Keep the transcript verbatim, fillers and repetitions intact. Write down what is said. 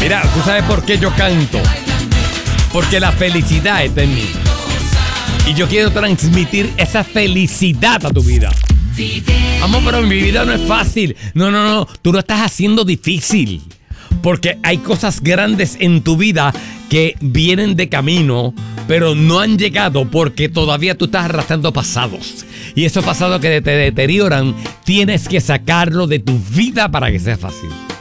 Mira, ¿tú sabes por qué yo canto? Porque la felicidad está en mí. Y yo quiero transmitir esa felicidad a tu vida. Vamos, pero mi vida no es fácil. No, no, no. Tú lo estás haciendo difícil. Porque hay cosas grandes en tu vida que vienen de camino, pero no han llegado porque todavía tú estás arrastrando pasados. Y esos pasados que te deterioran, tienes que sacarlo de tu vida para que sea fácil.